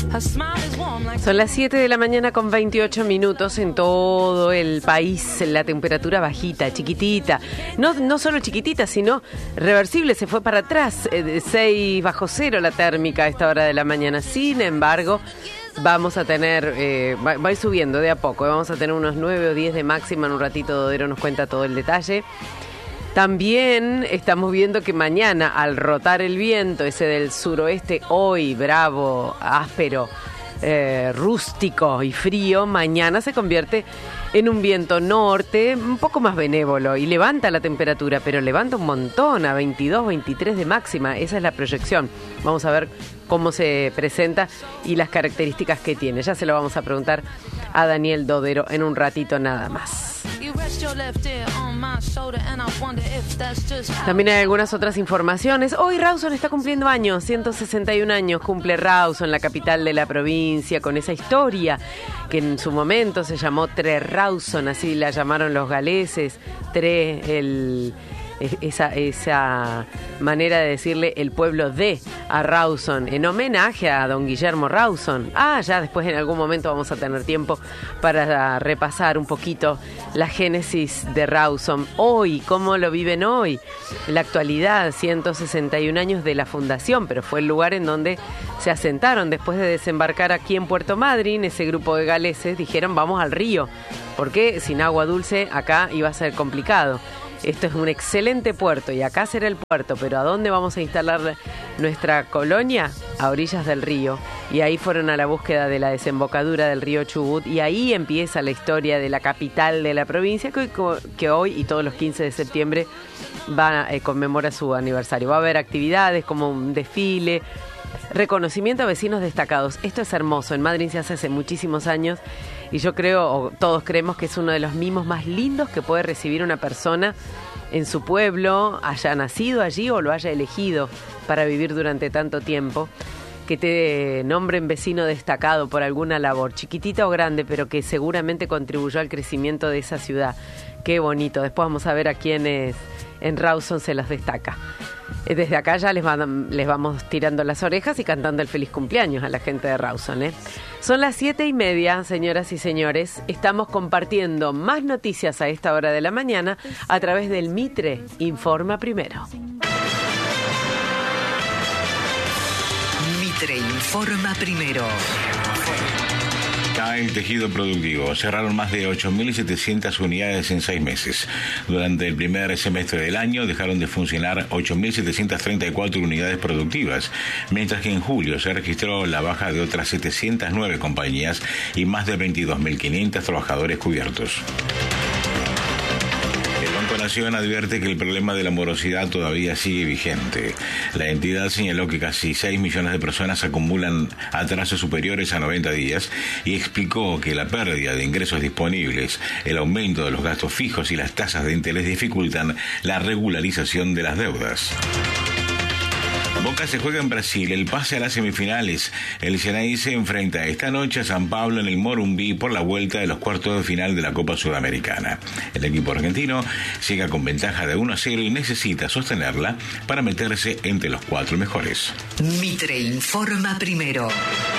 Son las 7 de la mañana con 28 minutos en todo el país. La temperatura bajita, chiquitita. No solo chiquitita, sino reversible. Se fue para atrás. 6 bajo cero la térmica a esta hora de la mañana. Sin embargo, vamos a tener, va a ir subiendo de a poco. Vamos a tener unos 9 o 10 de máxima. En un ratito Dodero nos cuenta todo el detalle. También estamos viendo que mañana, al rotar el viento, ese del suroeste, hoy bravo, áspero, rústico y frío, mañana se convierte en un viento norte un poco más benévolo y levanta la temperatura, pero levanta un montón, a 22, 23 de máxima. Esa es la proyección. Vamos a ver cómo se presenta y las características que tiene. Ya se lo vamos a preguntar a Daniel Dodero en un ratito nada más. También hay algunas otras informaciones. Hoy Rawson está cumpliendo años, 161 años cumple Rawson, la capital de la provincia, con esa historia que en su momento se llamó Tre Rawson, así la llamaron los galeses. Esa manera de decirle el pueblo de a Rawson, en homenaje a don Guillermo Rawson. Ya después en algún momento vamos a tener tiempo para repasar un poquito la génesis de Rawson. Hoy, cómo lo viven hoy, en la actualidad, 161 años de la fundación, pero fue el lugar en donde se asentaron después de desembarcar aquí en Puerto Madryn. Ese grupo de galeses dijeron vamos al río, porque sin agua dulce acá iba a ser complicado. Esto es un excelente puerto y acá será el puerto, pero ¿a dónde vamos a instalar nuestra colonia? A orillas del río. Y ahí fueron a la búsqueda de la desembocadura del río Chubut y ahí empieza la historia de la capital de la provincia que hoy y todos los 15 de septiembre conmemora su aniversario. Va a haber actividades como un desfile, reconocimiento a vecinos destacados. Esto es hermoso. En Madryn se hace muchísimos años. Y yo creo, o todos creemos, que es uno de los mimos más lindos que puede recibir una persona en su pueblo, haya nacido allí o lo haya elegido para vivir durante tanto tiempo, que te nombren vecino destacado por alguna labor, chiquitita o grande, pero que seguramente contribuyó al crecimiento de esa ciudad. Qué bonito. Después vamos a ver a quiénes en Rawson se los destaca. Desde acá ya les vamos tirando las orejas y cantando el feliz cumpleaños a la gente de Rawson, ¿eh? Son las 7:30, señoras y señores. Estamos compartiendo más noticias a esta hora de la mañana a través del Mitre Informa Primero. Mitre Informa Primero. Cae el tejido productivo. Cerraron más de 8.700 unidades en 6 meses. Durante el primer semestre del año dejaron de funcionar 8.734 unidades productivas, mientras que en julio se registró la baja de otras 709 compañías y más de 22.500 trabajadores cubiertos. Nación advierte que el problema de la morosidad todavía sigue vigente. La entidad señaló que casi 6 millones de personas acumulan atrasos superiores a 90 días y explicó que la pérdida de ingresos disponibles, el aumento de los gastos fijos y las tasas de interés dificultan la regularización de las deudas. Boca se juega en Brasil el pase a las semifinales. El Xenay se enfrenta esta noche a San Pablo en el Morumbi por la vuelta de los cuartos de final de la Copa Sudamericana. El equipo argentino llega con ventaja de 1-0 y necesita sostenerla para meterse entre los 4 mejores. Mitre Informa Primero.